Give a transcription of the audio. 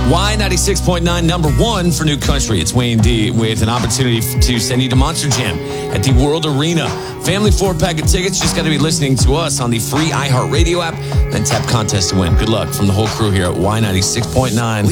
Y96.9, number one for New Country. It's Wayne D with an opportunity to send you to Monster Jam at the World Arena. Family 4-pack of tickets. Just got to be listening to us on the free iHeartRadio app. Then tap contest to win. Good luck from the whole crew here at Y96.9.